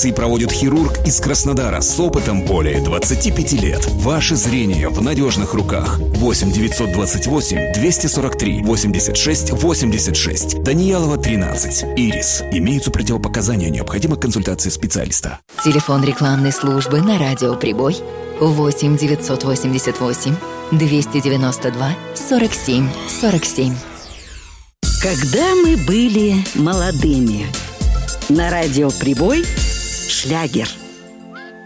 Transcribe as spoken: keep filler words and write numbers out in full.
Операции проводит хирург из Краснодара с опытом более двадцати пяти лет. Ваше зрение в надежных руках. восемь девятьсот двадцать восемь двести сорок три восемьдесят шесть восемьдесят шесть. Даниялова, тринадцать. Ирис. Имеются противопоказания, необходима консультация специалиста. Телефон рекламной службы на радио «Прибой» восемь девятьсот восемьдесят восемь двести девяносто два сорок семь сорок семь. Когда мы были молодыми. На радио «Прибой» шлягер.